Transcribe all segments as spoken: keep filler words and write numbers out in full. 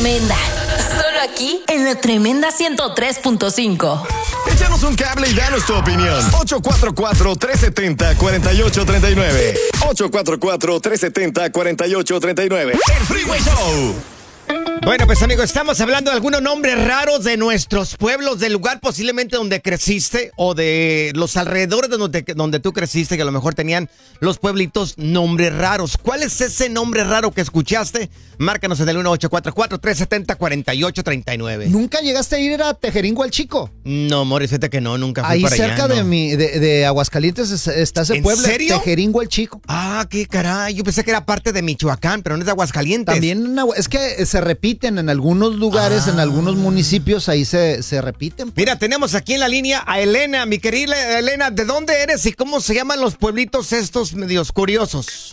tremenda. Solo aquí en La Tremenda ciento tres punto cinco. Échanos un cable y danos tu opinión. ocho cuatro cuatro, tres siete cero, cuatro ocho tres nueve. ocho cuatro cuatro, tres siete cero, cuatro ocho tres nueve. El Freeway Show. Bueno, pues amigos, estamos hablando de algunos nombres raros de nuestros pueblos, del lugar posiblemente donde creciste o de los alrededores de donde, donde tú creciste, que a lo mejor tenían los pueblitos nombres raros. ¿Cuál es ese nombre raro que escuchaste? Márcanos en el uno ocho cuatro cuatro, tres siete cero, cuatro ocho tres nueve. ¿Nunca llegaste a ir a Tejeringo el Chico? No, Mori, fíjate que no, nunca fui Ahí para allá. Ahí cerca no. de, mi, de, de Aguascalientes está ese ¿En pueblo. serio? Tejeringo el Chico. Ah, qué caray. Yo pensé que era parte de Michoacán, pero no es de Aguascalientes. También es que se repiten en algunos lugares, ah. en algunos municipios, ahí se, se repiten. Pues. Mira, tenemos aquí en la línea a Elena. Mi querida Elena, ¿de dónde eres y cómo se llaman los pueblitos estos medios curiosos?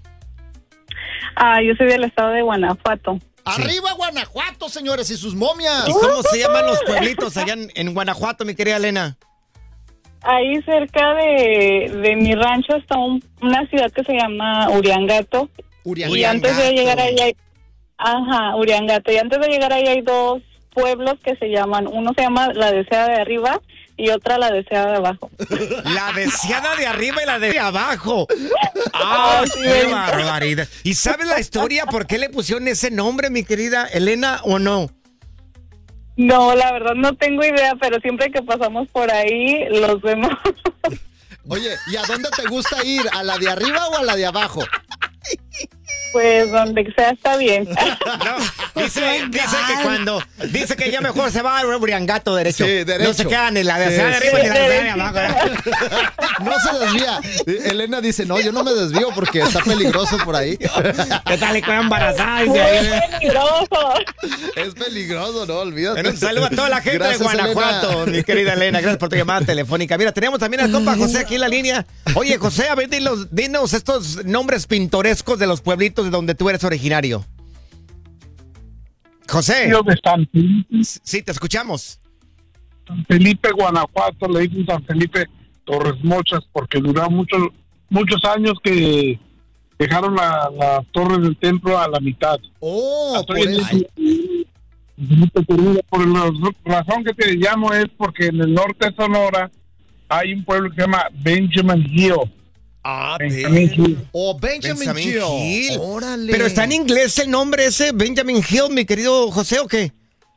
Ah, yo soy del estado de Guanajuato. Sí. ¡Arriba Guanajuato, señores, y sus momias! ¿Y cómo se llaman los pueblitos allá en, en Guanajuato, mi querida Elena? Ahí cerca de, de mi rancho está un, una ciudad que se llama Uriangato. Uriangato. Y antes de llegar ahí hay, ajá, Uriangato. Y antes de llegar ahí hay dos pueblos que se llaman, uno se llama La Deseada de Arriba y otra La Deseada de Abajo. La Deseada de Arriba y la de abajo. ¡Ah, sí, qué barbaridad! ¿Y sabes la historia por qué le pusieron ese nombre, mi querida Elena, o no? No, la verdad no tengo idea, pero siempre que pasamos por ahí los vemos. Oye, ¿y a dónde te gusta ir? ¿A la de arriba o a la de abajo? Pues donde sea está bien. No, dice, dice que cuando dice que ya mejor se va a Uriangato derecho. Sí, derecho. No se quedan en la de Sí, arriba sí, ni la de abajo. No se desvía. Elena dice, no, yo no me desvío porque está peligroso por ahí. ¿Qué tal le queda embarazada? Muy peligroso. Es peligroso, no, olvídate. Bueno, un saludo a toda la gente Gracias, de Guanajuato, Elena. Mi querida Elena. Gracias por tu llamada telefónica. Mira, tenemos también al compa José aquí en la línea. Oye, José, a ver, dinos, dinos estos nombres pintorescos de los pueblitos de donde tú eres originario. José. De San Felipe. Sí, te escuchamos. San Felipe, Guanajuato, le dicen San Felipe Torres Mochas porque duraron muchos muchos años que dejaron la, la torre del templo a la mitad. Oh, por, el, por la razón que te llamo es porque en el norte de Sonora hay un pueblo que se llama Benjamin Hill. Ah, Benjamin Hill. Oh, Benjamin, Benjamin Hill. Hill. Órale. Pero está en inglés el nombre ese, Benjamin Hill, mi querido José, ¿o qué?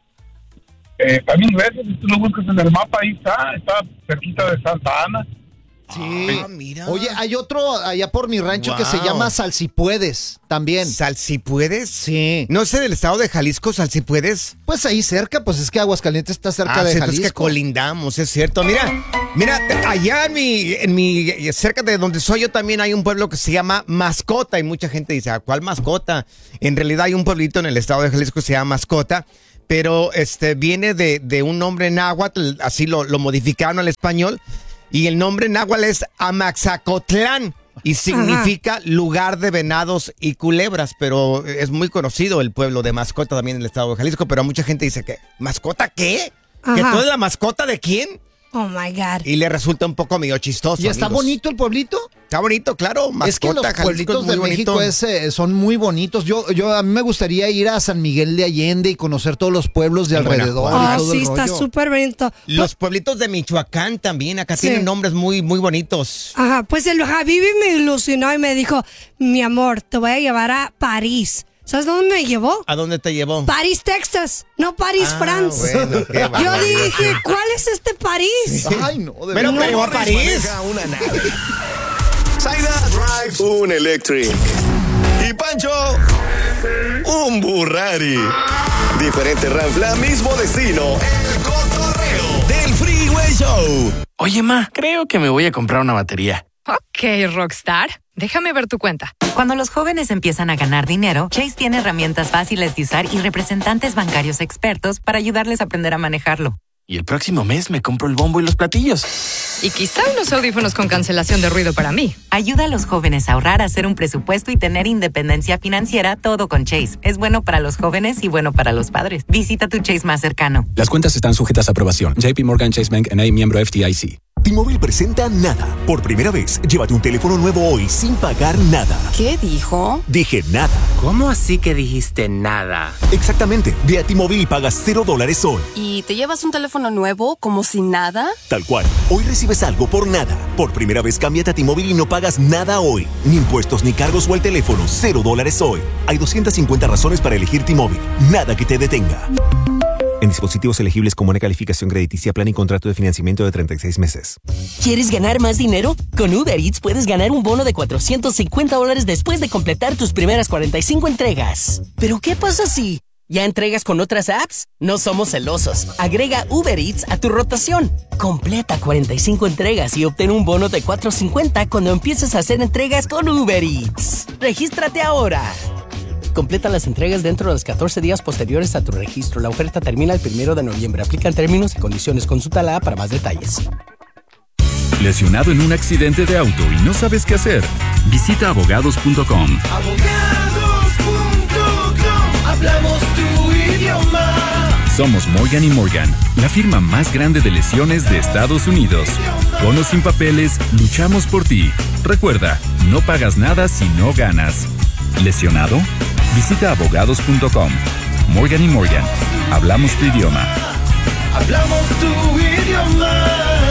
Eh, está en inglés, si tú lo buscas en el mapa, ahí está, está cerquita de Santa Ana. Sí. Ah, mira. Oye, hay otro allá por mi rancho Wow. que se llama Salsipuedes, también. ¿Salsipuedes? Sí. ¿No sé del estado de Jalisco, Salsipuedes? Pues ahí cerca, pues es que Aguascalientes está cerca ah, de sí, Jalisco. Es que colindamos, es cierto. Mira, mira, allá en mi, en mi, cerca de donde soy yo también hay un pueblo que se llama Mascota y mucha gente dice, ¿a cuál Mascota? En realidad hay un pueblito en el estado de Jalisco que se llama Mascota, pero este viene de, de un nombre náhuatl, así lo, lo modificaron al español. Y el nombre náhuatl es Amaxacotlán y significa Ajá. lugar de venados y culebras, pero es muy conocido el pueblo de Mascota también en el estado de Jalisco, pero mucha gente dice que ¿mascota qué? Ajá. ¿Que tú eres la mascota de quién? Oh my God. Y le resulta un poco medio chistoso. ¿Y está amigos. bonito el pueblito? Está bonito, claro. Mascota, es que los Jalisco pueblitos es muy de bonito. México es, eh, son muy bonitos. Yo, yo a mí me gustaría ir a San Miguel de Allende y conocer todos los pueblos de alrededor. Oh, y todo sí, el está rollo. súper bonito. Los pueblitos de Michoacán también, acá sí. tienen nombres muy, muy bonitos. Ajá, pues el Javibi me ilusionó y me dijo, mi amor, te voy a llevar a París. ¿Sabes dónde me llevó? ¿A dónde te llevó? París, Texas, no París, ah, France. Bueno, qué Yo dije, ¿cuál es este París? Sí. Ay, no, de Pero verdad. me llevó a París. Una nave. Zaida Drive, un Electric. Y Pancho, un Burrari. Diferente ranfla, mismo destino. El cotorreo del Freeway Show. Oye, ma, creo que me voy a comprar una batería. Ok, Rockstar. Déjame ver tu cuenta. Cuando los jóvenes empiezan a ganar dinero, Chase tiene herramientas fáciles de usar y representantes bancarios expertos para ayudarles a aprender a manejarlo. Y el próximo mes me compro el bombo y los platillos. Y quizá unos audífonos con cancelación de ruido para mí. Ayuda a los jóvenes a ahorrar, a hacer un presupuesto y tener independencia financiera, todo con Chase. Es bueno para los jóvenes y bueno para los padres. Visita tu Chase más cercano. Las cuentas están sujetas a aprobación. J P Morgan Chase Bank N A, miembro F D I C. T-Mobile presenta Nada. Por primera vez, llévate un teléfono nuevo hoy sin pagar nada. ¿Qué dijo? Dije nada. ¿Cómo así que dijiste nada? Exactamente. Ve a T-Mobile y pagas cero dólares hoy. ¿Y te llevas un teléfono nuevo como si nada? Tal cual. Hoy recibes algo por nada. Por primera vez, cámbiate a T-Mobile y no pagas nada hoy. Ni impuestos, ni cargos o el teléfono. Cero dólares hoy. Hay doscientas cincuenta razones para elegir T-Mobile. Nada que te detenga. En dispositivos elegibles con buena calificación crediticia, plan y contrato de financiamiento de treinta y seis meses. ¿Quieres ganar más dinero? Con Uber Eats puedes ganar un bono de cuatrocientos cincuenta dólares después de completar tus primeras cuarenta y cinco entregas. ¿Pero qué pasa si ya entregas con otras apps? No somos celosos. Agrega Uber Eats a tu rotación. Completa cuarenta y cinco entregas y obtén un bono de cuatrocientos cincuenta cuando empieces a hacer entregas con Uber Eats. ¡Regístrate ahora! Completa las entregas dentro de los catorce días posteriores a tu registro. La oferta termina el primero de noviembre. Aplican términos y condiciones. Consulta la app para más detalles. ¿Lesionado en un accidente de auto y no sabes qué hacer? Visita abogados punto com. abogados punto com. Hablamos tu idioma. Somos Morgan y Morgan, la firma más grande de lesiones de Estados Unidos. Con o sin papeles, luchamos por ti. Recuerda, no pagas nada si no ganas. ¿Lesionado? Visita abogados punto com. Morgan y Morgan. Hablamos tu idioma. Hablamos tu idioma.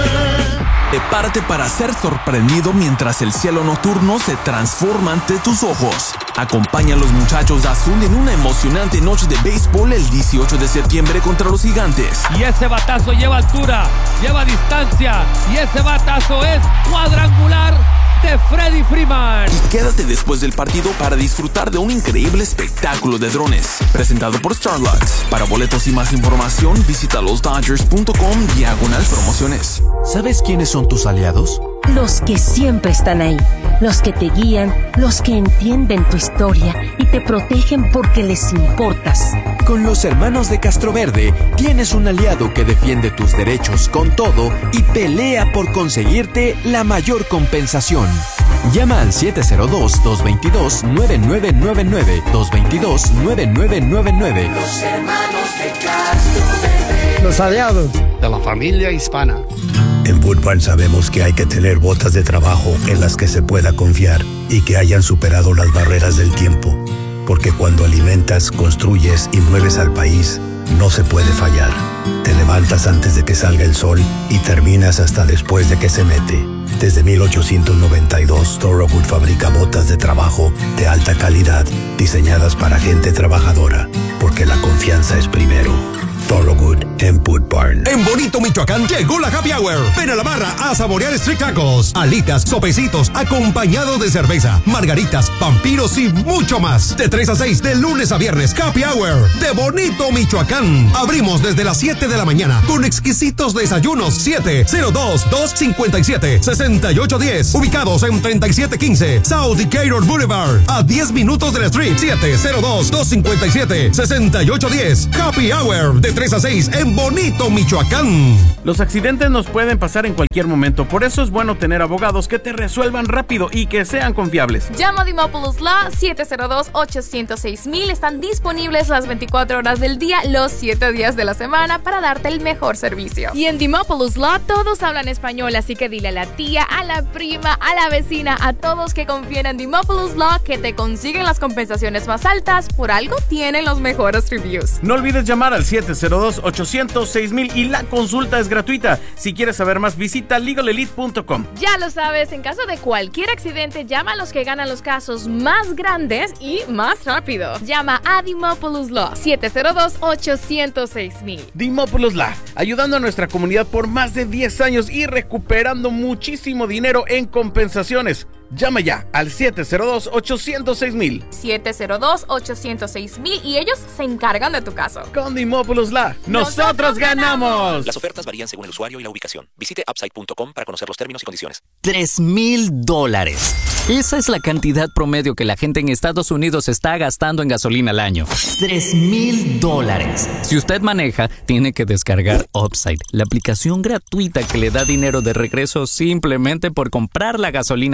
Prepárate para ser sorprendido mientras el cielo nocturno se transforma ante tus ojos. Acompaña a los muchachos de azul en una emocionante noche de béisbol el dieciocho de septiembre contra los Gigantes. Y ese batazo lleva altura, lleva distancia, y ese batazo es cuadrangular de Freddie Freeman. Y quédate después del partido para disfrutar de un increíble espectáculo de drones presentado por Starlux. Para boletos y más información, visita los dodgers punto com diagonal promociones. ¿Sabes quiénes son tus aliados? Los que siempre están ahí, los que te guían, los que entienden tu historia y te protegen porque les importas. Con los hermanos de Castroverde tienes un aliado que defiende tus derechos con todo y pelea por conseguirte la mayor compensación. Llama al siete cero dos, dos dos dos, nueve nueve nueve nueve, dos dos dos, nueve nueve nueve nueve. Los hermanos de Castroverde. Los aliados de la familia hispana. En Boot Barn sabemos que hay que tener botas de trabajo en las que se pueda confiar y que hayan superado las barreras del tiempo. Porque cuando alimentas, construyes y mueves al país, no se puede fallar. Te levantas antes de que salga el sol y terminas hasta después de que se mete. Desde mil ochocientos noventa y dos, Thorogood fabrica botas de trabajo de alta calidad, diseñadas para gente trabajadora, porque la confianza es primero. Thorogood en Boot Barn. En Bonito, Michoacán, llegó la Happy Hour. Ven a la barra a saborear street tacos, alitas, sopecitos, acompañado de cerveza, margaritas, vampiros y mucho más. De tres a seis, de lunes a viernes, Happy Hour de Bonito, Michoacán. Abrimos desde las siete de la mañana con exquisitos desayunos. siete cero dos, dos cinco siete, seis ocho uno cero. Ubicados en treinta y siete quince South Decatur Boulevard, a diez minutos de la street. siete cero dos, dos cinco siete, seis ocho uno cero. Happy Hour de tres a seis en Bonito, Michoacán. Los accidentes nos pueden pasar en cualquier momento, por eso es bueno tener abogados que te resuelvan rápido y que sean confiables. Llama a Dimopoulos Law siete cero dos, ocho cero seis mil. Están disponibles las veinticuatro horas del día, los siete días de la semana para darte el mejor servicio. Y en Dimopoulos Law todos hablan español, así que dile a la tía, a la prima, a la vecina, a todos que confíen en Dimopoulos Law que te consiguen las compensaciones más altas. Por algo tienen los mejores reviews. No olvides llamar al siete cero dos, ocho cero seis mil y la consulta es gratuita. Si quieres saber más, visita legal elite punto com. Ya lo sabes, en caso de cualquier accidente, llama a los que ganan los casos más grandes y más rápido. Llama a Dimopoulos Law siete cero dos, ocho cero seis mil. Dimopoulos Law, ayudando a nuestra comunidad por más de diez años y recuperando muchísimo dinero en compensaciones. Llama ya al siete cero dos, ocho cero seis mil. siete cero dos, ocho cero seis mil y ellos se encargan de tu caso. Con Dimopoulos Law, nosotros, nosotros ganamos. ganamos. Las ofertas varían según el usuario y la ubicación. Visite upside punto com para conocer los términos y condiciones. Tres mil dólares. Esa es la cantidad promedio que la gente en Estados Unidos está gastando en gasolina al año. Tres mil dólares. Si usted maneja, tiene que descargar Upside, la aplicación gratuita que le da dinero de regreso simplemente por comprar la gasolina que ya está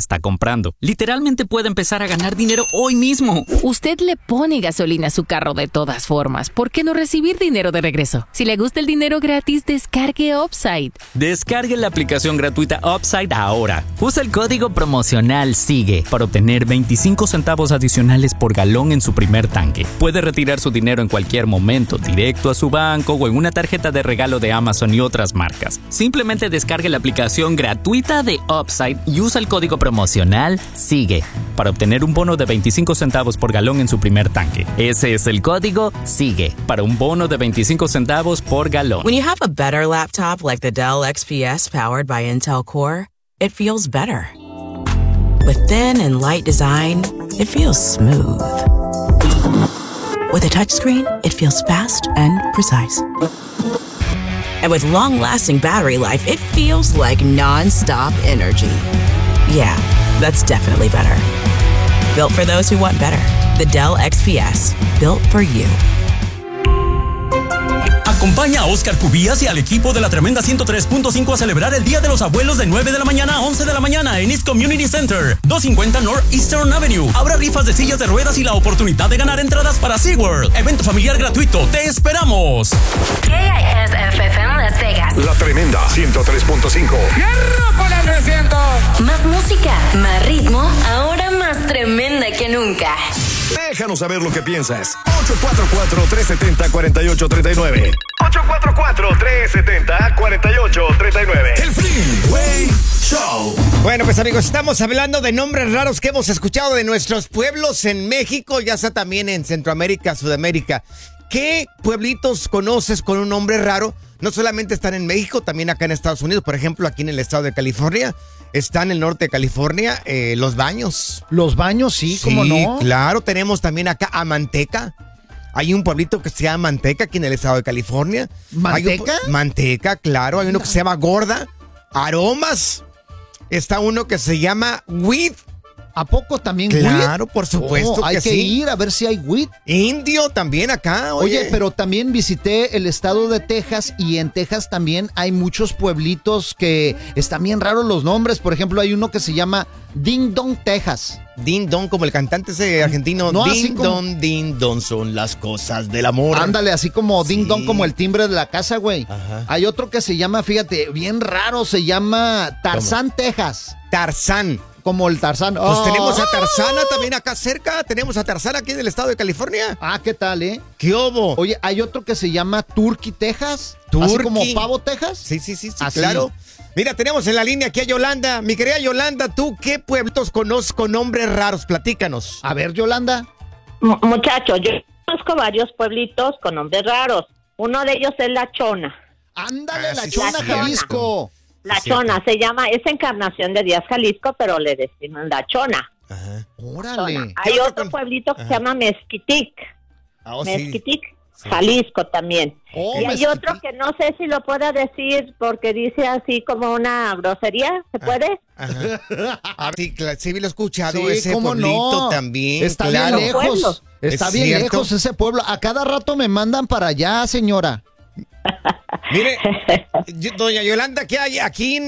está comprando. Literalmente puede empezar a ganar dinero hoy mismo. Usted le pone gasolina a su carro de todas formas. ¿Por qué no recibir dinero de regreso? Si le gusta el dinero gratis, descargue Upside. Descargue la aplicación gratuita Upside ahora. Usa el código promocional SIGUE para obtener veinticinco centavos adicionales por galón en su primer tanque. Puede retirar su dinero en cualquier momento, directo a su banco o en una tarjeta de regalo de Amazon y otras marcas. Simplemente descargue la aplicación gratuita de Upside y usa el código promocional SIGUE para obtener un bono de veinticinco centavos por galón en su primer tanque. Ese es el código SIGUE para un bono de veinticinco centavos por galón. When you have a better laptop like the Dell X P S powered by Intel Core, it feels better. With thin and light design, it feels smooth. With a touchscreen, it feels fast and precise. And with long-lasting battery life, it feels like non-stop energy. Yeah, that's definitely better. Built for those who want better. The Dell X P S. Built for you. Acompaña a Oscar Cubías y al equipo de la Tremenda ciento tres punto cinco a celebrar el Día de los Abuelos de nueve de la mañana a once de la mañana en East Community Center, doscientos cincuenta North Eastern Avenue. Habrá rifas de sillas de ruedas y la oportunidad de ganar entradas para SeaWorld. Evento familiar gratuito. ¡Te esperamos! K I S F M Las Vegas. La Tremenda ciento tres punto cinco. ¡Fierro con el trescientos! Más música, más ritmo, ahora más tremenda que nunca. Déjanos saber lo que piensas. ocho cuatro cuatro, tres siete cero, cuatro ocho tres nueve. ocho cuatro cuatro, tres siete cero, cuatro ocho tres nueve. El Freeway Show. Bueno, pues amigos, estamos hablando de nombres raros que hemos escuchado de nuestros pueblos en México, ya sea también en Centroamérica, Sudamérica. ¿Qué pueblitos conoces con un nombre raro? No solamente están en México, también acá en Estados Unidos. Por ejemplo, aquí en el estado de California. Está en el norte de California, eh, Los Baños. Los Baños, sí, ¿cómo no? Claro, tenemos también acá a Manteca. Hay un pueblito que se llama Manteca aquí en el estado de California. ¿Manteca? Un, Manteca, claro. Hay uno que se llama Gorda. Aromas. Está uno que se llama Weed. ¿A poco también weed? Claro, por supuesto oh, hay que, que sí. ir a ver si hay weed. Indio también acá, oye. Oye, pero también visité el estado de Texas y en Texas también hay muchos pueblitos que están bien raros los nombres. Por ejemplo, hay uno que se llama Ding Dong, Texas. Ding Dong, como el cantante ese argentino. No, Ding como... Dong, Ding Dong son las cosas del amor. Ándale, así como Ding sí. Dong, como el timbre de la casa, güey. Hay otro que se llama, fíjate, bien raro, se llama Tarzán, ¿cómo? Texas. Tarzán. Como el Tarzán. Pues oh. tenemos a Tarzana también acá cerca. Tenemos a Tarzana aquí en el estado de California. Ah, ¿qué tal, eh? ¿Qué hubo? Oye, hay otro que se llama Turkey, Texas. Turkey. Así como Pavo, Texas. Sí, sí, sí, sí así. Claro. Mira, tenemos en la línea aquí a Yolanda. Mi querida Yolanda, ¿tú qué pueblitos conoces con nombres raros? Platícanos. A ver, Yolanda. M- muchachos, yo conozco varios pueblitos con nombres raros. Uno de ellos es La Chona. Ándale, ah, La sí, Chona, La Jalisco. La Chona se llama, es Encarnación de Díaz, Jalisco, pero le decimos La Chona. Ajá. Órale. Hay otro pueblito que Ajá. se llama Mezquitic. Oh, Mezquitic, sí. Jalisco también. Oh, y hay Mezquitic. otro que no sé si lo pueda decir porque dice así como una grosería. ¿Se puede? Ajá. Ah, sí, claro, sí, lo he escuchado. Sí, ese ¿cómo pueblito no? también. Está claro. bien lejos. Está ¿Es bien cierto? lejos ese pueblo. A cada rato me mandan para allá, señora. Mire, doña Yolanda, ¿qué hay aquí en